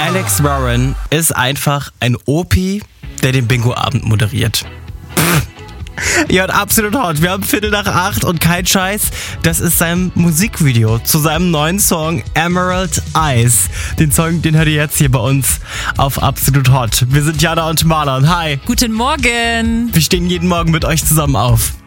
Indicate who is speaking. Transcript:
Speaker 1: Alex Warren ist einfach ein Opi, der den Bingo-Abend moderiert. Ja, und absolut hot. Wir haben 7:45 und kein Scheiß. Das ist sein Musikvideo zu seinem neuen Song Emerald Eyes. Den Song, den hört ihr jetzt hier bei uns auf Absolut Hot. Wir sind Jana und Marlon. Hi.
Speaker 2: Guten Morgen.
Speaker 1: Wir stehen jeden Morgen mit euch zusammen auf.